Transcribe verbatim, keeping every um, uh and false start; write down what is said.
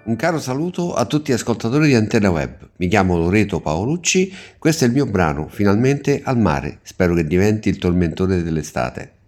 Un caro saluto a tutti gli ascoltatori di Antenna Web. Mi chiamo Loreto Paolucci, questo è il mio brano Finalmente al mare. Spero che diventi il tormentone dell'estate.